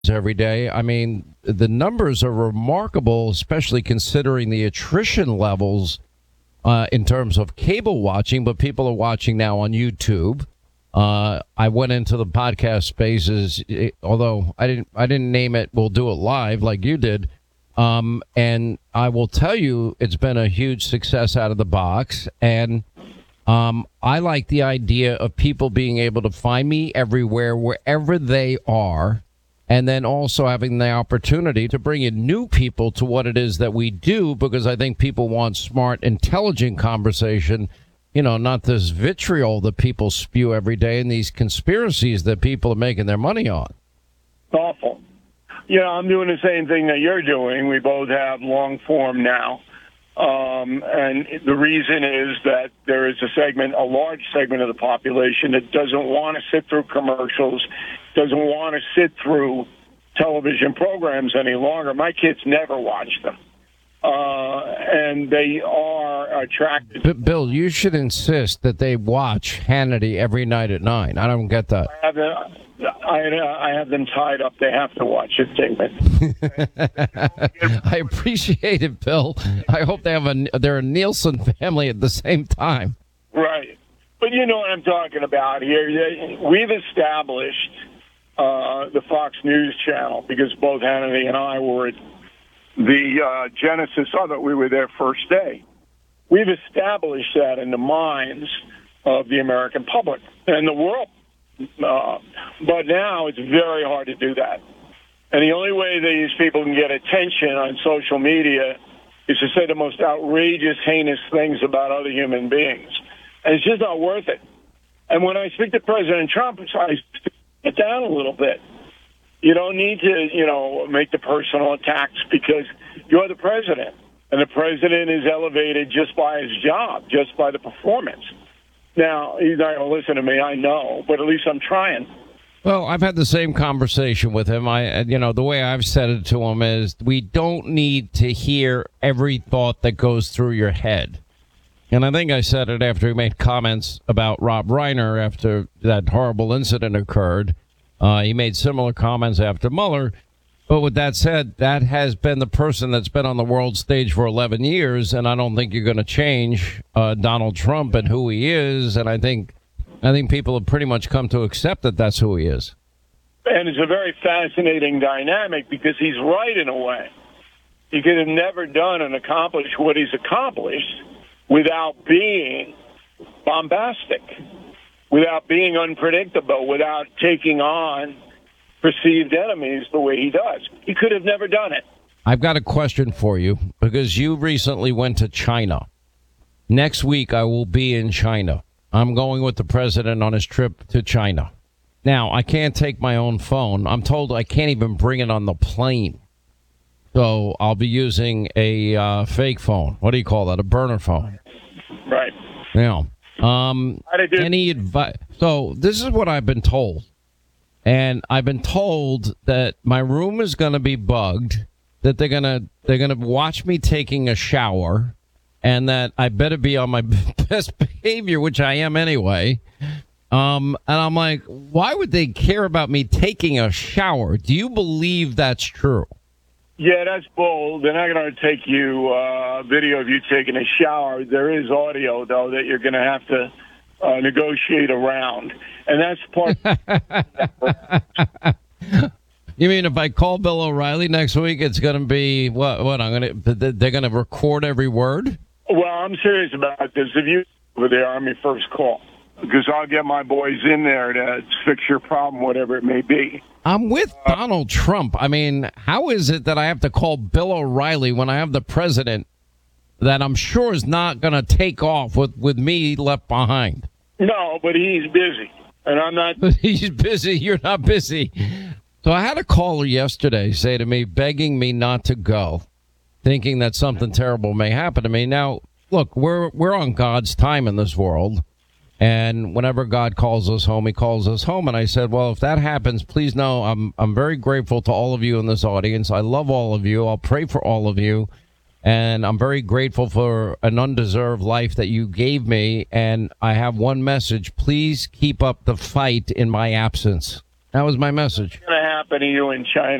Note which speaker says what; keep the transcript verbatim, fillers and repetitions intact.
Speaker 1: every day. I mean, the numbers are remarkable, especially considering the attrition levels uh, in terms of cable watching, but people are watching now on YouTube. Uh, I went into the podcast spaces, it, although I didn't, I didn't name it. We'll do it live like you did. Um, and I will tell you, it's been a huge success out of the box. And um, I like the idea of people being able to find me everywhere, wherever they are. And then also having the opportunity to bring in new people to what it is that we do, because I think people want smart, intelligent conversation. You know, not this vitriol that people spew every day and these conspiracies that people are making their money on.
Speaker 2: Awful. Yeah, I'm doing the same thing that you're doing. We both have long form now. Um, and the reason is that there is a segment, a large segment of the population that doesn't want to sit through commercials, doesn't want to sit through television programs any longer. My kids never watch them. Uh, and they are attracted.
Speaker 1: But Bill, you should insist that they watch Hannity every night at nine. I don't get that.
Speaker 2: I have, I, I have them tied up. They have to watch it, David.
Speaker 1: I appreciate it, Bill. I hope they have a they're a Nielsen family at the same time.
Speaker 2: Right, but you know what I'm talking about here. We've established uh, the Fox News channel because both Hannity and I were at the uh, genesis of it. We were there first day. We've established that in the minds of the American public and the world. Uh, but now it's very hard to do that. And the only way these people can get attention on social media is to say the most outrageous, heinous things about other human beings. And it's just not worth it. And when I speak to President Trump, I get down a little bit. You don't need to, you know, make the personal attacks because you're the president. And the president is elevated just by his job, just by the performance. Now, he's not going to listen to me, I know, but at least I'm trying.
Speaker 1: Well, I've had the same conversation with him. I, you know, the way I've said it to him is we don't need to hear every thought that goes through your head. And I think I said it after he made comments about Rob Reiner after that horrible incident occurred. Uh, he made similar comments after Mueller. But with that said, that has been the person that's been on the world stage for eleven years, and I don't think you're going to change uh, Donald Trump and who he is. And I think I think people have pretty much come to accept that that's who he is.
Speaker 2: And it's a very fascinating dynamic because he's right in a way. He could have never done and accomplished what he's accomplished without being bombastic, without being unpredictable, without taking on perceived enemies the way he does. He could have never done it.
Speaker 1: I've got a question for you because you recently went to China. Next week, I will be in China. I'm going with the president on his trip to China. Now, I can't take my own phone. I'm told I can't even bring it on the plane. So I'll be using a uh, fake phone. What do you call that? A burner phone.
Speaker 2: Right.
Speaker 1: Yeah. Um, any advice? So this is what I've been told. And I've been told that my room is going to be bugged, that they're going to they're going to watch me taking a shower, and that I better be on my best behavior, which I am anyway. Um, and I'm like, why would they care about me taking a shower? Do you believe that's true?
Speaker 2: Yeah, that's bold. They're not going to take you uh, video of you taking a shower. There is audio, though, that you're going to have to uh, negotiate around. And that's part.
Speaker 1: You mean if I call Bill O'Reilly next week, it's going to be what? What I'm going to? They're going to record every word.
Speaker 2: Well, I'm serious about this. If you over there, I'm your first call because I'll get my boys in there to fix your problem, whatever it may be.
Speaker 1: I'm with uh, Donald Trump. I mean, how is it that I have to call Bill O'Reilly when I have the president that I'm sure is not going to take off with with me left behind?
Speaker 2: No, but he's busy. And I'm not.
Speaker 1: He's busy. You're not busy. So I had a caller yesterday say to me, begging me not to go, thinking that something terrible may happen to me. Now, look, we're we're on God's time in this world. And whenever God calls us home, he calls us home. And I said, well, if that happens, please know I'm I'm very grateful to all of you in this audience. I love all of you. I'll pray for all of you. And I'm very grateful for an undeserved life that you gave me. And I have one message. Please keep up the fight in my absence. That was my message.
Speaker 2: What's going to happen to you in China?